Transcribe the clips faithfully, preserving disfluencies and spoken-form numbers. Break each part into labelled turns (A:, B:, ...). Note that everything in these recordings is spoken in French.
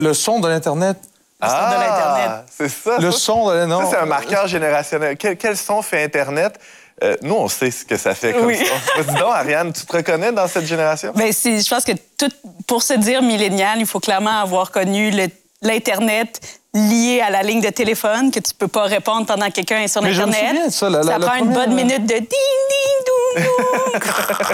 A: Le son de l'Internet.
B: Le son
C: ah,
B: de l'Internet.
C: C'est ça.
A: Le
C: ça,
A: son de l'Internet.
C: Ça, c'est un marqueur générationnel. Quel, quel son fait Internet? Euh, nous, on sait ce que ça fait comme
B: oui.
C: son. Dis donc, Ariane, tu te reconnais dans cette génération?
B: Bien, je pense que tout, pour se dire millénial, il faut clairement avoir connu le, l'Internet lié à la ligne de téléphone, que tu peux pas répondre pendant que quelqu'un est sur
A: Mais
B: l'Internet.
A: Je me souviens de ça, la,
B: ça
A: la,
B: prend
A: la
B: une
A: première...
B: bonne minute de ding, ding, doum, doum.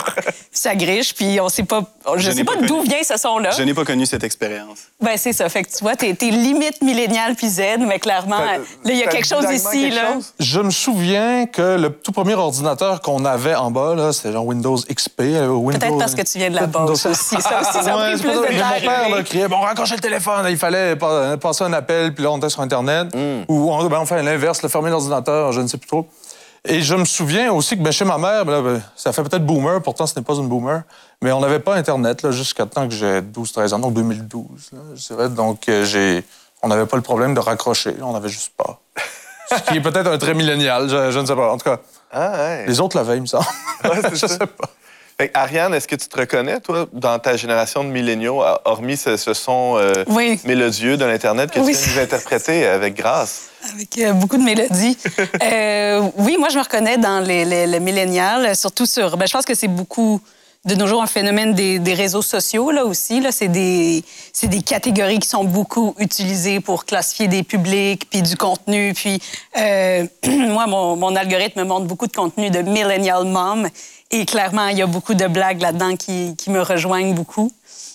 B: Ça griche, puis on sait pas... Je,
D: Je
B: sais
D: n'ai
B: pas,
D: pas
B: d'où
D: connu.
B: vient ce son-là.
D: Je n'ai pas connu cette expérience.
B: Ben c'est ça. Fait que tu vois, t'es, t'es limite millénial puis Z, mais clairement, là, il y a quelque chose ici,
C: quelque
B: là.
C: chose?
A: Je me souviens que le tout premier ordinateur qu'on avait en bas, là, c'était genre Windows X P. euh, Windows...
B: Peut-être parce que tu viens de la
A: Windows-
B: base aussi. Ça aussi, ça a
A: Ouais,
B: pris
A: c'est
B: plus
A: pas
B: de
A: ça. Mais
B: temps.
A: Mon père
B: à
A: là,
B: arriver.
A: criait, bon, raccrochez le téléphone. Il fallait pa- passer un appel, puis là, on était sur Internet.
C: Mm.
A: Ou on, ben, on fait l'inverse, le fermer l'ordinateur, je ne sais plus trop. Et je me souviens aussi que ben, chez ma mère, ben, là, ben, ça fait peut-être boomer, pourtant ce n'est pas une boomer, mais on n'avait pas Internet là, jusqu'à temps que j'ai douze treize ans, donc deux mille douze. Là, c'est vrai, donc euh, j'ai... on n'avait pas le problème de raccrocher, là, on n'avait juste pas. Ce qui est peut-être un trait millénial, je, je ne sais pas. En tout cas,
C: Ah, ouais.
A: les autres l'avaient, il me semble.
C: Ouais, c'est
A: je
C: ça.
A: sais pas.
C: Fait que, Ariane, est-ce que tu te reconnais, toi, dans ta génération de milléniaux, hormis ce, ce son euh,
B: Oui.
C: mélodieux de l'Internet que
B: Oui.
C: tu viens de nous interpréter avec grâce?
B: Avec euh, beaucoup de mélodies. euh, oui, moi, je me reconnais dans les, les, les millénials, surtout sur... Ben, je pense que c'est beaucoup, de nos jours, un phénomène des, des réseaux sociaux, là, aussi. Là. C'est des, c'est des catégories qui sont beaucoup utilisées pour classifier des publics, puis du contenu. Puis, euh, moi, mon, mon algorithme me montre beaucoup de contenu de millennial mom. Et clairement, il y a beaucoup de blagues là-dedans qui, qui me rejoignent beaucoup.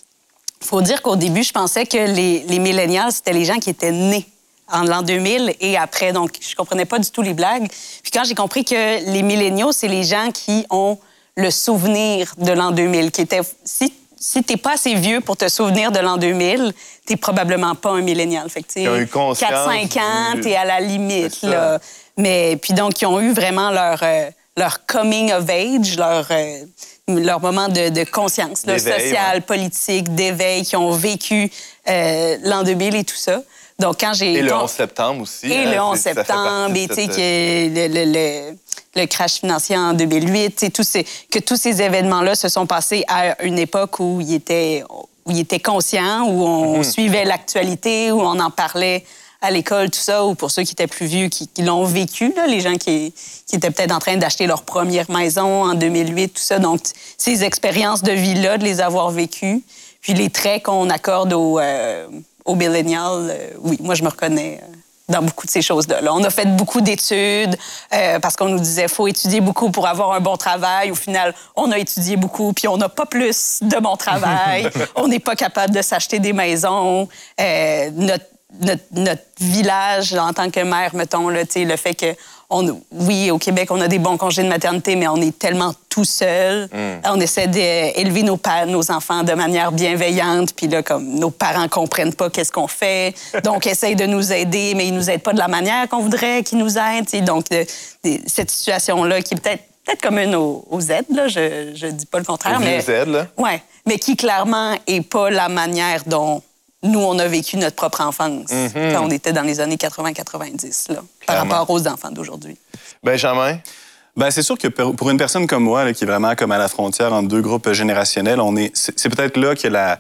B: Il faut dire qu'au début, je pensais que les, les millénials, c'était les gens qui étaient nés en l'an deux mille et après. Donc, je comprenais pas du tout les blagues. Puis quand j'ai compris que les milléniaux, c'est les gens qui ont le souvenir de l'an deux mille, qui étaient... Si, si t'es pas assez vieux pour te souvenir de l'an deux mille, t'es probablement pas un millénial. Fait que, tu sais, quatre cinq ans,
C: du...
B: t'es à la limite, là. Mais, puis donc, ils ont eu vraiment leur... Euh, leur coming of age, leur, euh, leur moment de, de conscience là, sociale, ouais. politique, d'éveil, qui ont vécu euh, l'an deux mille et tout ça. Donc, quand j'ai...
C: Et le
B: quand...
C: onze septembre aussi.
B: Et
C: hein,
B: le onze septembre, et tu sais, que le, le, le, le crash financier en deux mille huit, tu sais, tous ces, que tous ces événements-là se sont passés à une époque où ils étaient, où ils étaient conscients, où on mm-hmm. suivait l'actualité, où on en parlait à l'école, tout ça, ou pour ceux qui étaient plus vieux, qui, qui l'ont vécu, là, les gens qui, qui étaient peut-être en train d'acheter leur première maison en deux mille huit, tout ça. Donc, ces expériences de vie-là, de les avoir vécues, puis les traits qu'on accorde aux, euh, aux millennials, euh, oui, moi, je me reconnais euh, dans beaucoup de ces choses-là. Là, on a fait beaucoup d'études euh, parce qu'on nous disait faut étudier beaucoup pour avoir un bon travail. Au final, on a étudié beaucoup, puis on n'a pas plus de bon travail. On n'est pas capable de s'acheter des maisons. Euh, notre Notre, notre village, en tant que mère, mettons, là, le fait que, on, oui, au Québec, on a des bons congés de maternité, mais on est tellement tout seul. Mm. On essaie d'élever nos, nos enfants de manière bienveillante, puis là, comme nos parents comprennent pas qu'est-ce qu'on fait, donc essayent de nous aider, mais ils nous aident pas de la manière qu'on voudrait qu'ils nous aident. T'sais. Donc, de, de, cette situation-là, qui est peut-être peut-être commune aux, aux Z, là, je, je dis pas le contraire,
C: aux
B: mais...
C: Z, là?
B: Ouais, mais qui, clairement, est pas la manière dont... Nous, on a vécu notre propre enfance mm-hmm. quand on était dans les années quatre-vingts quatre-vingt-dix, là, par rapport aux enfants d'aujourd'hui.
C: Benjamin?
D: Ben, c'est sûr que pour une personne comme moi, là, qui est vraiment comme à la frontière entre deux groupes générationnels, on est, c'est, c'est peut-être là que la,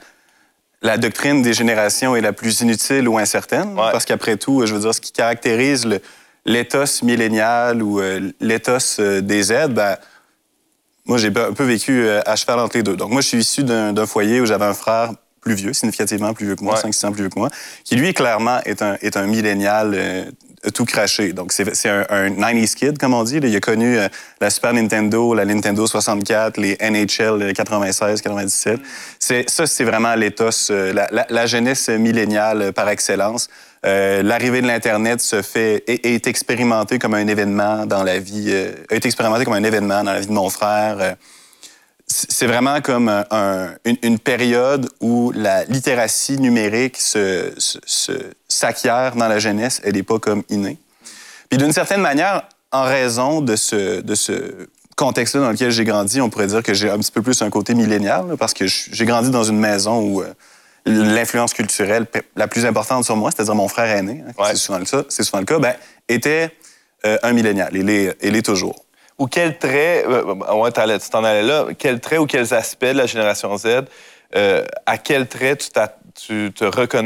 D: la doctrine des générations est la plus inutile ou incertaine. Ouais. Parce qu'après tout, je veux dire, ce qui caractérise le, l'éthos millénial ou euh, l'éthos euh, des Z, ben, moi, j'ai un peu vécu euh, à cheval entre les deux. Donc, moi, je suis issu d'un, d'un foyer où j'avais un frère plus vieux, significativement plus vieux que moi, ouais. cinq six ans plus vieux que moi, qui, lui, clairement, est un, est un millénial euh, tout craché. Donc, c'est, c'est un, un nineties kid, comme on dit. Là. Il a connu euh, la Super Nintendo, la Nintendo soixante-quatre, les N H L quatre-vingt-seize quatre-vingt-dix-sept. Mm. C'est, ça, c'est vraiment l'éthos, euh, la, la, la jeunesse milléniale euh, par excellence. Euh, l'arrivée de l'Internet se fait, est, est expérimentée comme un événement dans la vie, euh, est expérimentée comme un événement dans la vie de mon frère. Euh, C'est vraiment comme un, une, une période où la littératie numérique se, se, se, s'acquiert dans la jeunesse. Elle n'est pas comme innée. Puis d'une certaine manière, en raison de ce, de ce contexte-là dans lequel j'ai grandi, on pourrait dire que j'ai un petit peu plus un côté millénial, là, parce que j'ai grandi dans une maison où euh, l'influence culturelle la plus importante sur moi, c'est-à-dire mon frère aîné, hein, ouais. c'est, souvent le cas, c'est souvent le cas, ben, était euh, un millénial. Il est, il est toujours.
C: Ou quel trait, euh, ouais, tu t'en allais là, quel trait ou quels aspects de la génération Z, euh, à quel trait tu, tu te reconnais